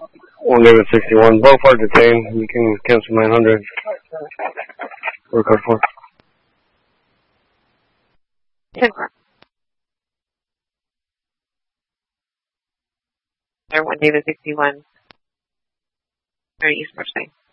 1 David 61. Both are detained. You can cancel 900. Record 4. 10-4. They're 1 David 61. They're East Marseille.